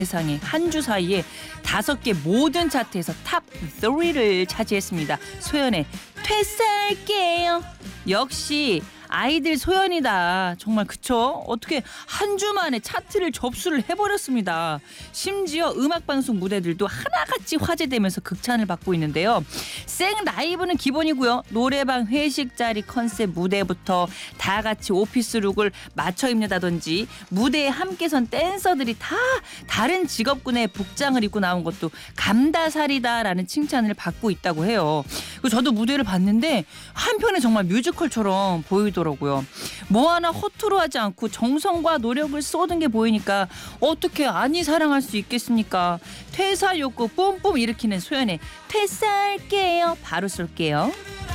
세상에 한 주 사이에 5개 모든 차트에서 탑 3를 차지했습니다. 소연의 퇴사할게요. 역시 아이들 소연이다. 정말 그쵸? 어떻게 한 주 만에 차트를 접수를 해버렸습니다. 심지어 음악방송 무대들도 하나같이 화제되면서 극찬을 받고 있는데요. 생 라이브는 기본이고요. 노래방 회식 자리 컨셉 무대부터 다 같이 오피스룩을 맞춰 입는다든지 무대에 함께 선 댄서들이 다 다른 직업군의 복장을 입고 나온 것도 감다살이다라는 칭찬을 받고 있다고 해요. 저도 무대를 봤는데 한편에 정말 뮤지컬처럼 보이더라고요. 뭐 하나 허투루 하지 않고 정성과 노력을 쏟은 게 보이니까 어떻게 아니 사랑할 수 있겠습니까? 퇴사 욕구 뿜뿜 일으키는 소연의 퇴사할게요. 바로 쏠게요.